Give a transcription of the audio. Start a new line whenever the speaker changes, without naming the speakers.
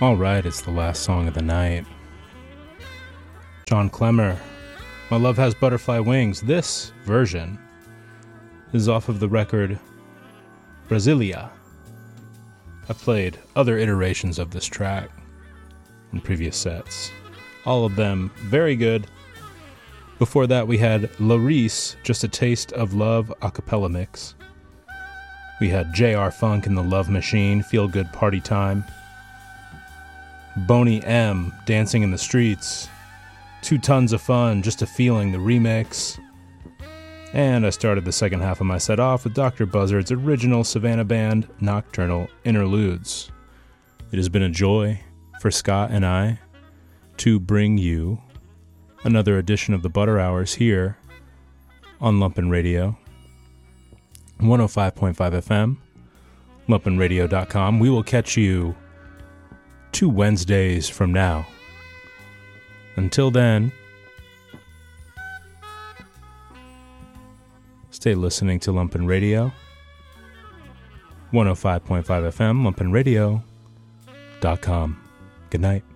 All right, it's the last song of the night. John Clemmer, My Love Has Butterfly Wings. This version is off of the record Brasilia. I played other iterations of this track in previous sets. All of them very good. Before that, we had Larice, Just a Taste of Love a cappella mix. We had J.R. Funk and the Love Machine, Feel Good Party Time. Boney M, Dancing in the Streets. 2 Tons of Fun, Just a Feeling, the remix. And I started the second half of my set off with Dr. Buzzard's original Savannah Band Nocturnal Interludes. It has been a joy for Scott and I to bring you another edition of the Butter Hours here on Lumpen Radio. 105.5 FM, lumpenradio.com. We will catch you 2 Wednesdays from now. Until then, stay listening to Lumpen Radio. 105.5 FM, lumpenradio.com. Good night.